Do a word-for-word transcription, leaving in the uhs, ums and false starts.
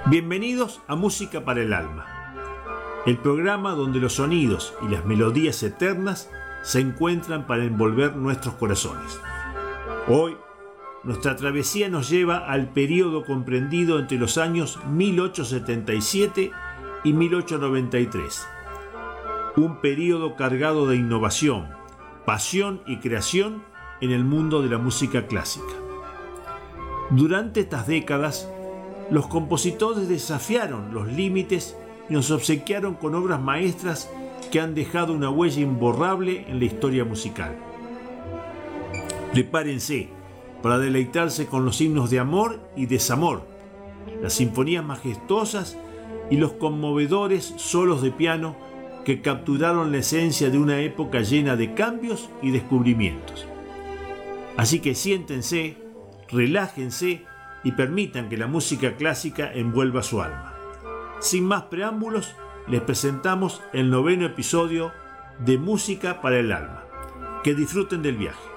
Bienvenidos a Música para el Alma, el programa donde los sonidos y las melodías eternas se encuentran para envolver nuestros corazones. Hoy, nuestra travesía nos lleva al periodo comprendido entre los años mil ochocientos setenta y siete y mil ochocientos noventa y tres, un periodo cargado de innovación, pasión y creación en el mundo de la música clásica. Durante estas décadas, los compositores desafiaron los límites y nos obsequiaron con obras maestras que han dejado una huella imborrable en la historia musical. Prepárense para deleitarse con los himnos de amor y desamor, las sinfonías majestuosas y los conmovedores solos de piano que capturaron la esencia de una época llena de cambios y descubrimientos. Así que siéntense, relájense y permitan que la música clásica envuelva su alma. Sin más preámbulos, les presentamos el noveno episodio de Música para el Alma. Que disfruten del viaje.